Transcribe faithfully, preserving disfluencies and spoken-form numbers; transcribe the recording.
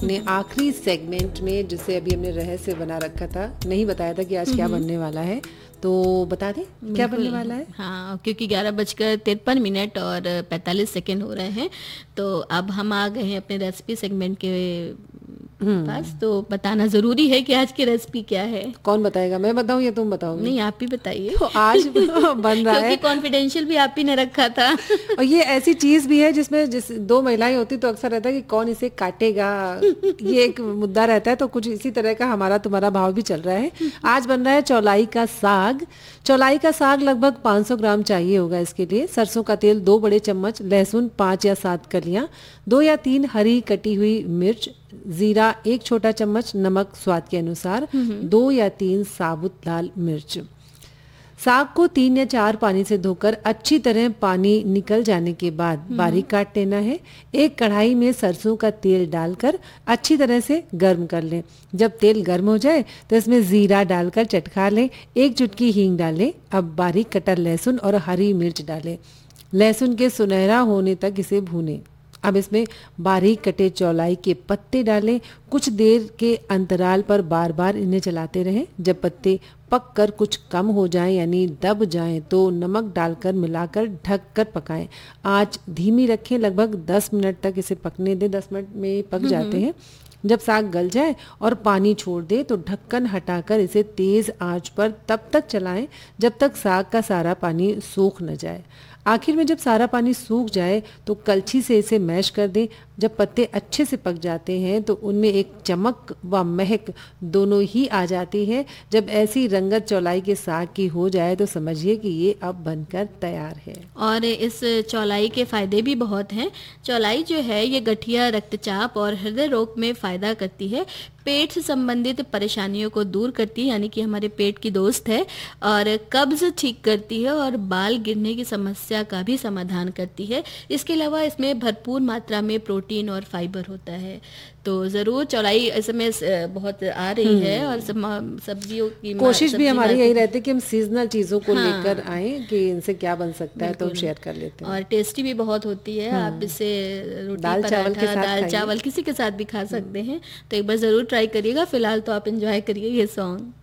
अपने आखिरी सेगमेंट में, जिसे अभी हमने रहस्य बना रखा था, नहीं बताया था कि आज क्या बनने वाला है, तो बता दें क्या बनने वाला है। हाँ, क्योंकि ग्यारह बजकर तिरपन मिनट और पैंतालीस सेकेंड हो रहे हैं, तो अब हम आ गए हैं अपने रेसिपी सेगमेंट के पास। तो बताना जरूरी है कि आज की रेसिपी क्या है। कौन बताएगा, मैं बताऊं या तुम बताओगे? नहीं, आप ही बताइए। तो आज बन रहा है, क्योंकि कॉन्फिडेंशियल भी आप ही ने रखा था। और ये ऐसी चीज भी है जिसमें जिस दो महिलाएं होती तो अक्सर रहता है कि कौन इसे काटेगा, ये एक मुद्दा रहता है। तो कुछ इसी तरह का हमारा तुम्हारा भाव भी चल रहा है। आज बन रहा है चौलाई का साग। चौलाई का साग लगभग पाँच सौ ग्राम चाहिए होगा इसके लिए। सरसों का तेल दो बड़े चम्मच, लहसुन पाँच या सात कलियां, दो या तीन हरी कटी हुई मिर्च, जीरा एक छोटा चम्मच, नमक स्वाद के अनुसार, दो या तीन साबुत लाल मिर्च। साग को तीन या चार पानी से धोकर अच्छी तरह पानी निकल जाने के बाद बारीक काट लेना है। एक कढ़ाई में सरसों का तेल डालकर अच्छी तरह से गर्म कर लें। जब तेल गर्म हो जाए तो इसमें जीरा डालकर चटका लें। एक चुटकी हींग डालें। अब बारीक कटा लहसुन और हरी मिर्च डालें। लहसुन के सुनहरा होने तक इसे भूनें। अब इसमें बारीक कटे चौलाई के पत्ते डालें। कुछ देर के अंतराल पर बार बार इन्हें चलाते रहें। जब पत्ते पक कर कुछ कम हो जाएं यानी दब जाएं तो नमक डालकर मिलाकर ढक कर पकाएं। आंच धीमी रखें। लगभग दस मिनट तक इसे पकने दें। दस मिनट में पक जाते हैं। जब साग गल जाए और पानी छोड़ दे तो ढक्कन हटाकर इसे तेज आंच पर तब तक चलाएं जब तक साग का सारा पानी सूख न जाए। आखिर में जब सारा पानी सूख जाए तो कलछी से इसे मैश कर दें। जब पत्ते अच्छे से पक जाते हैं तो उनमें एक चमक व महक दोनों ही आ जाती है। जब ऐसी रंगत चौलाई के साग की हो जाए तो समझिए कि ये अब बनकर तैयार है। और इस चौलाई के फायदे भी बहुत हैं। चौलाई जो है ये गठिया, रक्तचाप और हृदय रोग में फायदा करती है। पेट से संबंधित परेशानियों को दूर करती है, यानी कि हमारे पेट की दोस्त है। और कब्ज ठीक करती है और बाल गिरने की समस्या का भी समाधान करती है। इसके अलावा इसमें भरपूर मात्रा में प्रोटीन और फाइबर होता है। तो ज़रूर चौलाई इस समय बहुत आ रही है और सब सब्जियों की कोशिश भी हमारी यही रहती है कि हम सीजनल चीज़ों को हाँ, लेकर आए कि इनसे क्या बन सकता है, तो हम शेयर कर लेते हैं। और टेस्टी भी बहुत होती है। आप इसे रोटी, दाल चावल के साथ दाल चावल किसी के साथ भी खा सकते हैं। तो एक बार ज़रूर ट्राई करिएगा। फिलहाल तो आप एंजॉय करिए ये सॉन्ग।